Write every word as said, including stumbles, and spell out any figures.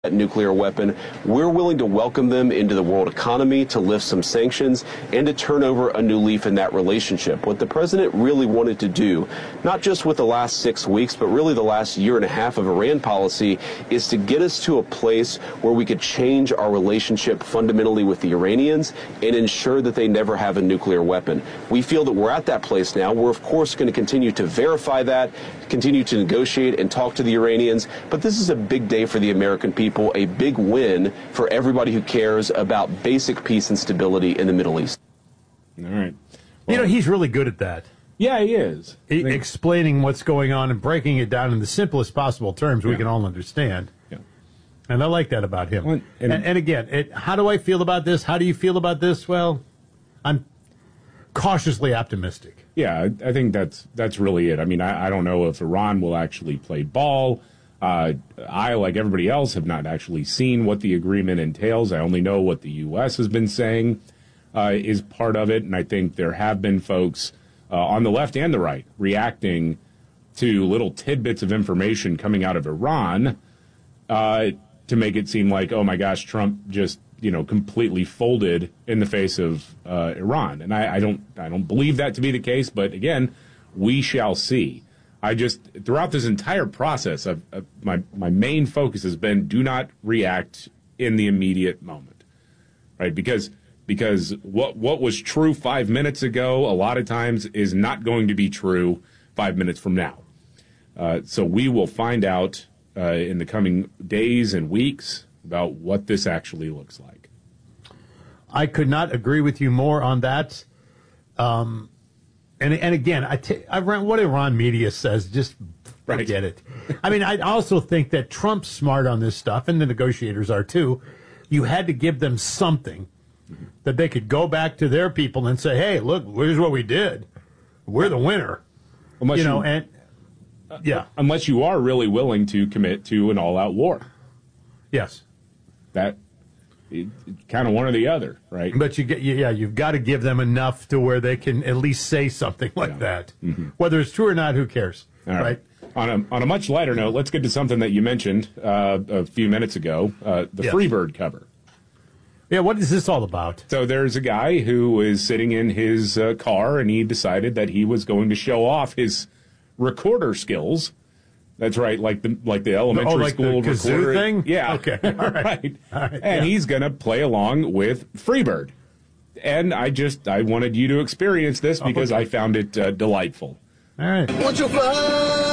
nuclear weapon. We're willing to welcome them into the world economy, to lift some sanctions, and to turn over a new leaf in that relationship. What the president really wanted to do, not just with the last six weeks, but really the last year and a half of Iran policy, is to get us to a place where we could change our relationship fundamentally with the Iranians and ensure that they never have a nuclear weapon. We feel that we're at that place now. We're, of course, going to continue to verify that, continue to negotiate and talk to the Iranians, but this is a big day for the American people. A big win for everybody who cares about basic peace and stability in the Middle East. All right. Well, you know, he's really good at that. Yeah, he is. He, explaining what's going on and breaking it down in the simplest possible terms we yeah. can all understand. Yeah. And I like that about him. Well, and, and, and again, it, how do I feel about this? How do you feel about this? Well, I'm cautiously optimistic. Yeah, I, I think that's that's really it. I mean, I, I don't know if Iran will actually play ball. Uh, I, like everybody else, have not actually seen what the agreement entails. I only know what the U S has been saying uh, is part of it, and I think there have been folks uh, on the left and the right reacting to little tidbits of information coming out of Iran uh, to make it seem like, oh my gosh, Trump just you know completely folded in the face of uh, Iran, and I, I don't I don't believe that to be the case. But again, we shall see. I just, throughout this entire process, I've, uh, my my main focus has been do not react in the immediate moment, right? Because because what what was true five minutes ago, a lot of times, is not going to be true five minutes from now. Uh, so we will find out uh, in the coming days and weeks about what this actually looks like. I could not agree with you more on that. Um And and again, I, t- I what Iran media says, just forget it. I mean, I also think that Trump's smart on this stuff, and the negotiators are too. You had to give them something that they could go back to their people and say, "Hey, look, here's what we did. We're the winner." Unless you know, you, and yeah, unless you are really willing to commit to an all-out war. Yes, that. Kind of one or the other, right? But you get, yeah, you've got to give them enough to where they can at least say something like yeah. that. Mm-hmm. Whether it's true or not, who cares, All right? right? On a on a much lighter note, let's get to something that you mentioned uh, a few minutes ago: uh, the yes. Freebird cover. Yeah, what is this all about? So there's a guy who is sitting in his uh, car, and he decided that he was going to show off his recorder skills. That's right, like the like the elementary oh, like school the kazoo recorder thing. Yeah, okay, all right. right. All right. And yeah. he's going to play along with Freebird. And I just I wanted you to experience this because okay. I found it uh, delightful. All right. What's your fun?